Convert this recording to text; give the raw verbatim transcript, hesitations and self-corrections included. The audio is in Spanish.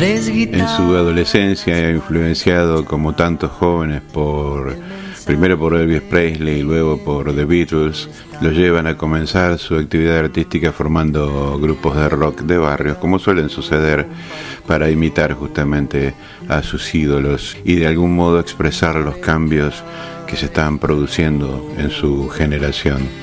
En su adolescencia, influenciado como tantos jóvenes por, primero por Elvis Presley y luego por The Beatles, lo llevan a comenzar su actividad artística formando grupos de rock de barrios, como suelen suceder, para imitar justamente a sus ídolos y de algún modo expresar los cambios que se estaban produciendo en su generación.